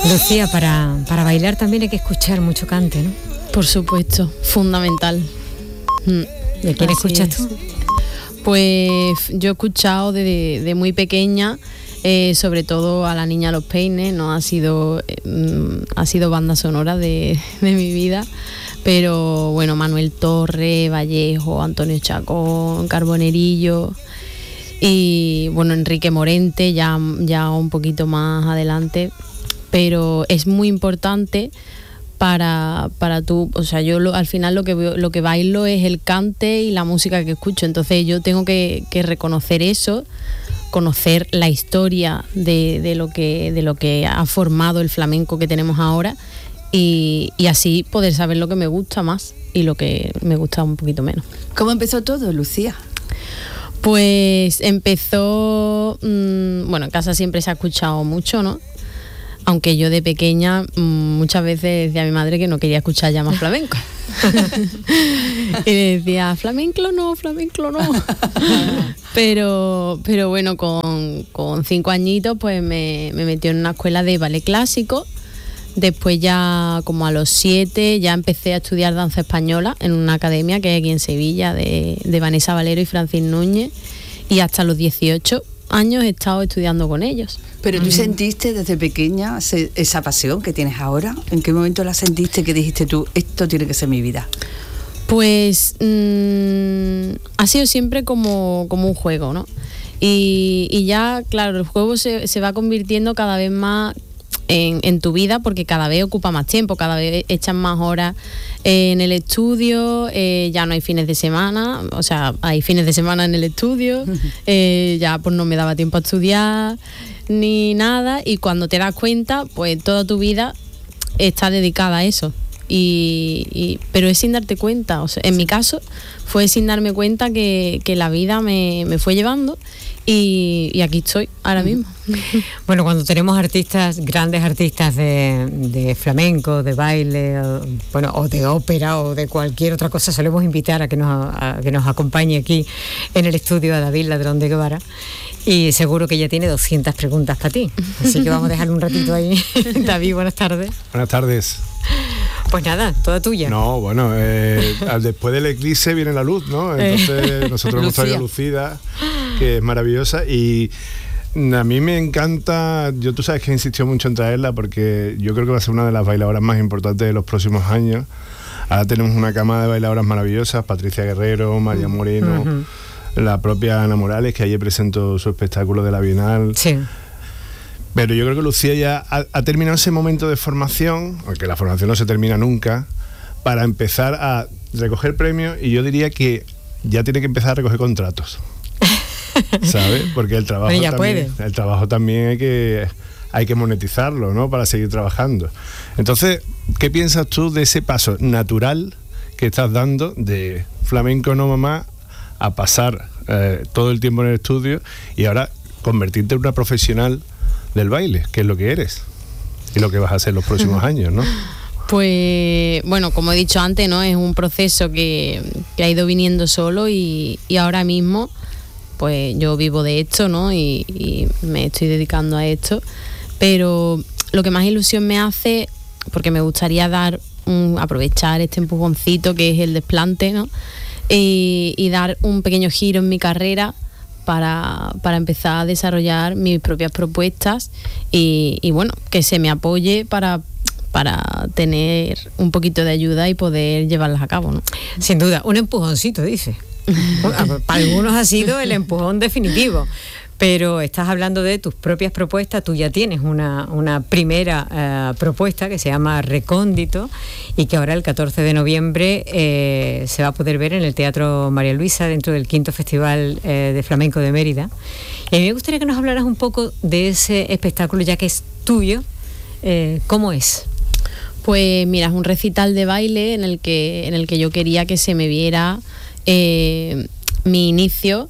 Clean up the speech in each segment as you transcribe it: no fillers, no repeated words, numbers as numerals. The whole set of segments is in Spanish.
Lucía, para bailar también hay que escuchar mucho cante, ¿no? Por supuesto, fundamental. ¿De quién escuchas tú? Pues yo he escuchado de muy pequeña, sobre todo a La Niña Los Peines, ¿no? Ha sido banda sonora de mi vida, pero bueno, Manuel Torre, Vallejo, Antonio Chacón, Carbonerillo y bueno, Enrique Morente ya un poquito más adelante, pero es muy importante para tú, o sea, yo al final lo que bailo es el cante y la música que escucho, entonces yo tengo que reconocer eso, conocer la historia de lo que ha formado el flamenco que tenemos ahora y así poder saber lo que me gusta más y lo que me gusta un poquito menos. ¿Cómo empezó todo, Lucía? Pues empezó, bueno, en casa siempre se ha escuchado mucho, ¿no? Aunque yo de pequeña muchas veces decía a mi madre que no quería escuchar ya más flamenco. Y decía, flamenco no. Pero bueno, con 5 añitos pues me metió en una escuela de ballet clásico. Después ya como a los 7 ya empecé a estudiar danza española en una academia que hay aquí en Sevilla de Vanessa Valero y Francis Núñez. Y hasta los 18 años he estado estudiando con ellos. ¿Pero tú sentiste desde pequeña esa pasión que tienes ahora? ¿En qué momento la sentiste que dijiste tú, esto tiene que ser mi vida? Pues ha sido siempre como un juego, ¿no? Y ya, claro, el juego se va convirtiendo cada vez más en tu vida porque cada vez ocupa más tiempo, cada vez echan más horas en el estudio, ya no hay fines de semana, o sea, hay fines de semana en el estudio, ya pues no me daba tiempo a estudiar ni nada y cuando te das cuenta pues toda tu vida está dedicada a eso pero es sin darte cuenta, o sea, en mi caso fue sin darme cuenta que la vida me fue llevando y aquí estoy ahora mismo. Bueno, cuando tenemos grandes artistas de flamenco, de baile, o de ópera o de cualquier otra cosa, solemos invitar a que nos acompañe aquí en el estudio a David Ladrón de Guevara. Y seguro que ella tiene 200 preguntas para ti. Así que vamos a dejarle un ratito ahí. David, buenas tardes. Buenas tardes. Pues nada, toda tuya. No, bueno, después del eclipse viene la luz, ¿no? Entonces nosotros hemos traído a Lucía, que es maravillosa y a mí me encanta, tú sabes que he insistido mucho en traerla porque yo creo que va a ser una de las bailadoras más importantes de los próximos años. Ahora tenemos una cama de bailadoras maravillosas, Patricia Guerrero, María Moreno, la propia Ana Morales, que ayer presentó su espectáculo de la Bienal. Sí. Pero yo creo que Lucía ya ha terminado ese momento de formación, aunque la formación no se termina nunca, para empezar a recoger premios y yo diría que ya tiene que empezar a recoger contratos. ¿Sabes? Porque el trabajo también hay que monetizarlo, ¿no? Para seguir trabajando. Entonces, ¿qué piensas tú de ese paso natural que estás dando de flamenco no mamá a pasar todo el tiempo en el estudio y ahora convertirte en una profesional del baile, que es lo que eres y lo que vas a hacer los próximos años, ¿no? Pues bueno, como he dicho antes, ¿no? Es un proceso que ha ido viniendo solo y ahora mismo pues yo vivo de esto, ¿no? Y me estoy dedicando a esto, pero lo que más ilusión me hace, porque me gustaría aprovechar este empujoncito que es el desplante, ¿no? Y dar un pequeño giro en mi carrera para empezar a desarrollar mis propias propuestas y bueno, que se me apoye para tener un poquito de ayuda y poder llevarlas a cabo, ¿no? Sin duda, un empujoncito, dice. Para algunos ha sido el empujón definitivo, pero estás hablando de tus propias propuestas. Tú ya tienes una primera propuesta que se llama Recóndito y que ahora el 14 de noviembre se va a poder ver en el Teatro María Luisa dentro del 5º Festival de Flamenco de Mérida. Y a mí me gustaría que nos hablaras un poco de ese espectáculo, ya que es tuyo. ¿Cómo es? Pues mira, es un recital de baile en el que yo quería que se me viera mi inicio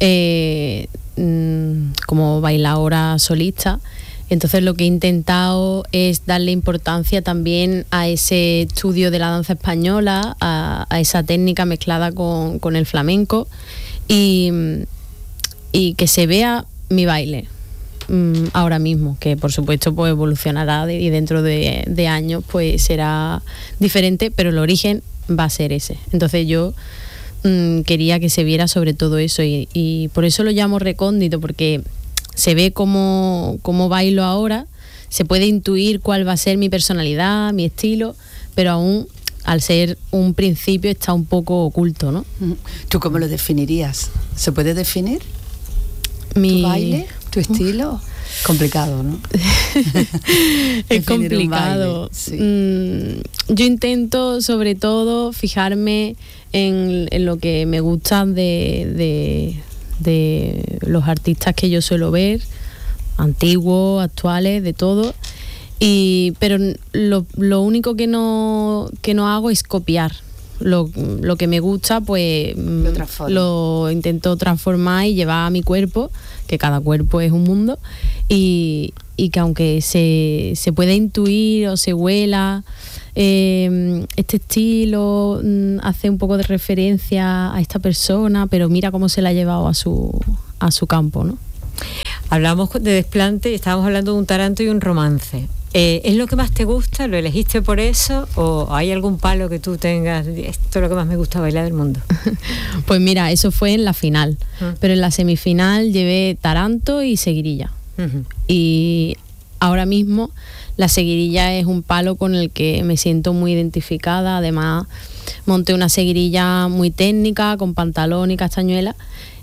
como bailadora solista. Entonces lo que he intentado es darle importancia también a ese estudio de la danza española, a esa técnica mezclada con el flamenco y que se vea mi baile. ahora mismo, que por supuesto pues evolucionará y dentro de años pues será diferente, pero el origen va a ser ese. Entonces yo quería que se viera sobre todo eso y por eso lo llamo recóndito, porque se ve cómo bailo ahora, se puede intuir cuál va a ser mi personalidad, mi estilo, pero aún al ser un principio está un poco oculto, ¿no? ¿Tú cómo lo definirías? ¿Se puede definir? ¿Tu baile? ¿Tu estilo? Complicado, ¿no? Es complicado. Sí. Yo intento sobre todo fijarme en lo que me gustan de los artistas que yo suelo ver, antiguos, actuales, de todo. Pero lo único que no hago es copiar. Lo que me gusta, pues lo intento transformar y llevar a mi cuerpo, que cada cuerpo es un mundo, y que aunque se pueda intuir o se huela este estilo, hace un poco de referencia a esta persona, pero mira cómo se la ha llevado a su campo, ¿no? Hablamos de desplante y estábamos hablando de un taranto y un romance. ¿Es lo que más te gusta? ¿Lo elegiste por eso? ¿O hay algún palo que tú tengas? Esto es lo que más me gusta bailar del mundo. Pues mira, eso fue en la final. Pero en la semifinal llevé taranto y seguirilla. Y ahora mismo la seguirilla es un palo con el que me siento muy identificada. Además, monté una seguirilla muy técnica, con pantalón y castañuela.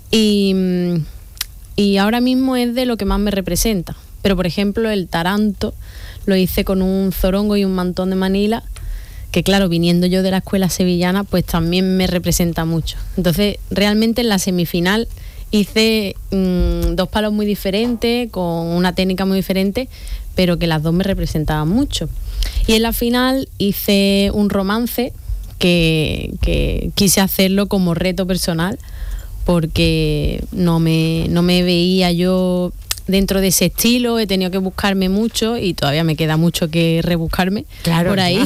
Y ahora mismo es de lo que más me representa. Pero, por ejemplo, el taranto lo hice con un zorongo y un mantón de Manila, que claro, viniendo yo de la escuela sevillana, pues también me representa mucho. Entonces, realmente en la semifinal hice 2 palos muy diferentes, con una técnica muy diferente, pero que las dos me representaban mucho. Y en la final hice un romance que quise hacerlo como reto personal, porque no me veía yo dentro de ese estilo, he tenido que buscarme mucho y todavía me queda mucho que rebuscarme por ahí.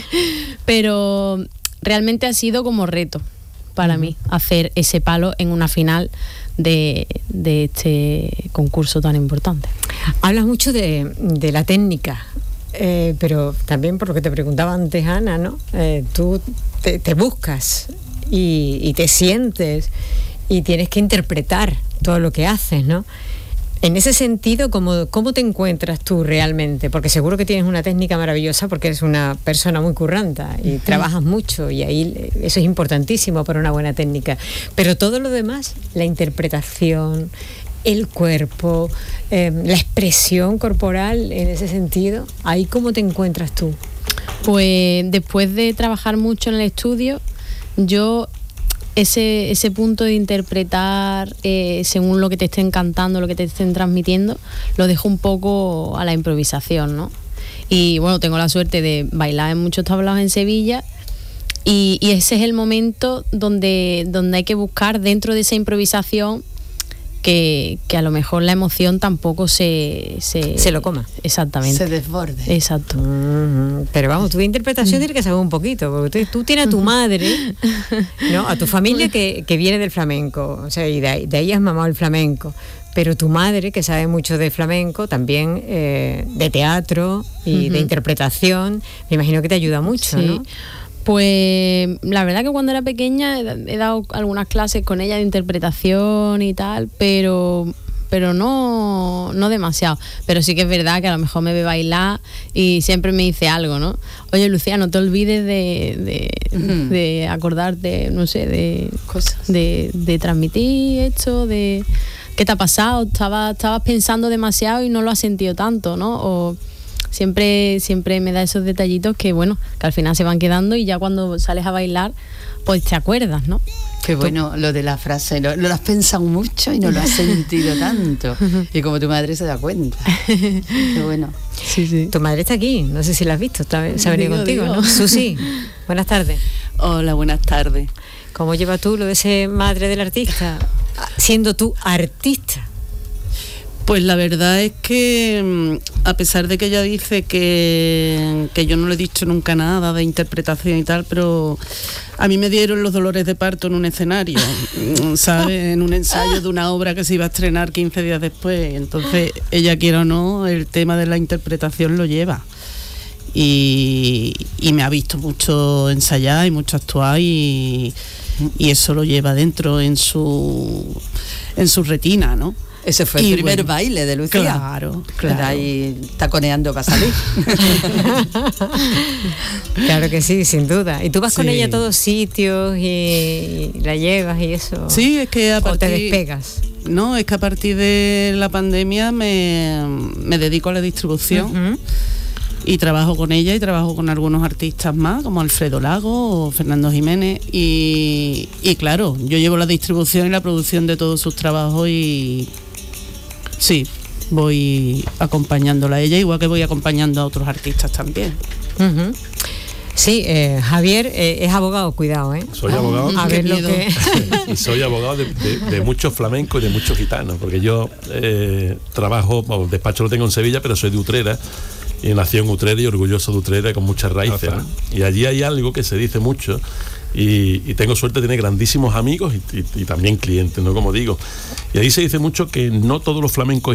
Pero realmente ha sido como reto para mí hacer ese palo en una final de este concurso tan importante. Hablas mucho de la técnica, pero también por lo que te preguntaba antes Ana, ¿no? Tú te buscas y te sientes y tienes que interpretar todo lo que haces, ¿no? En ese sentido, ¿cómo te encuentras tú realmente? Porque seguro que tienes una técnica maravillosa porque eres una persona muy curranta y trabajas mucho y ahí eso es importantísimo para una buena técnica. Pero todo lo demás, la interpretación, el cuerpo, la expresión corporal en ese sentido, ¿ahí cómo te encuentras tú? Pues después de trabajar mucho en el estudio, yo ese punto de interpretar según lo que te estén cantando, lo que te estén transmitiendo, lo dejo un poco a la improvisación, ¿no? Y bueno, tengo la suerte de bailar en muchos tablaos en Sevilla y ese es el momento donde hay que buscar dentro de esa improvisación que a lo mejor la emoción tampoco se lo coma. Exactamente. Se desborde. Exacto. Pero vamos, tu interpretación tiene que saber un poquito, porque tú tienes a tu madre, ¿no? A tu familia que viene del flamenco, o sea, y de ahí has mamado el flamenco. Pero tu madre, que sabe mucho de flamenco, también de teatro y de interpretación, me imagino que te ayuda mucho, ¿no? Pues la verdad que cuando era pequeña he dado algunas clases con ella de interpretación y tal, pero no demasiado. Pero sí que es verdad que a lo mejor me ve bailar y siempre me dice algo, ¿no? Oye, Lucía, no te olvides de acordarte, no sé, de cosas, de transmitir esto, de qué te ha pasado, estabas pensando demasiado y no lo has sentido tanto, ¿no? O siempre me da esos detallitos que, bueno, que al final se van quedando y ya cuando sales a bailar, pues te acuerdas, ¿no? Qué bueno lo de la frase, no lo has pensado mucho y no lo has sentido tanto. Y como tu madre se da cuenta. Qué bueno. Sí. Tu madre está aquí, no sé si la has visto, se ha venido contigo, ¿no? Susi, buenas tardes. Hola, buenas tardes. ¿Cómo llevas tú lo de ser madre del artista, siendo tú artista? Pues la verdad es que, a pesar de que ella dice que yo no le he dicho nunca nada de interpretación y tal, pero a mí me dieron los dolores de parto en un escenario, ¿sabes? En un ensayo de una obra que se iba a estrenar 15 días después. Entonces, ella quiera o no, el tema de la interpretación lo lleva. Y me ha visto mucho ensayar y mucho actuar y eso lo lleva dentro en su retina, ¿no? Ese fue el primer baile de Lucía. Claro. Está ahí taconeando para salir. Claro que sí, sin duda. ¿Y tú vas con ella a todos sitios y la llevas y eso? Sí, es que ¿O te despegas? No, es que a partir de la pandemia me dedico a la distribución. Y trabajo con ella y trabajo con algunos artistas más, como Alfredo Lago o Fernando Jiménez. Y claro, yo llevo la distribución y la producción de todos sus trabajos y sí, voy acompañándola a ella, igual que voy acompañando a otros artistas también. Sí, Javier es abogado, cuidado, ¿eh? Soy abogado. A ver lo que... Y soy abogado de muchos flamencos y de muchos gitanos, porque yo trabajo, el despacho lo tengo en Sevilla, pero soy de Utrera. Y nací en Utrera y orgulloso de Utrera, con muchas raíces, ¿no? Y allí hay algo que se dice mucho y tengo suerte de tener grandísimos amigos y también clientes, ¿no? Como digo. Y ahí se dice mucho que no todos los flamencos